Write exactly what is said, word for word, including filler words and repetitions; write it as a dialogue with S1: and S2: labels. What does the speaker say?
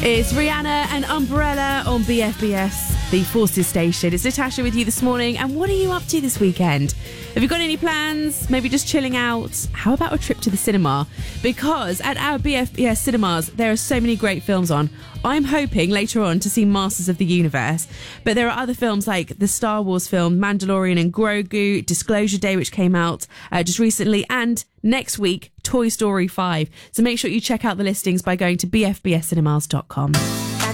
S1: It's Rihanna and Umbrella on B F B S, the Forces station. It's Natasha with you this morning. And what are you up to this weekend? Have you got any plans? Maybe just chilling out? How about a trip to the cinema? Because at our B F B S cinemas, there are so many great films on. I'm hoping later on to see Masters of the Universe. But there are other films like the Star Wars film Mandalorian and Grogu, Disclosure Day, which came out uh, just recently, and next week, Toy Story five. So make sure you check out the listings by going to b f b s cinemas dot com.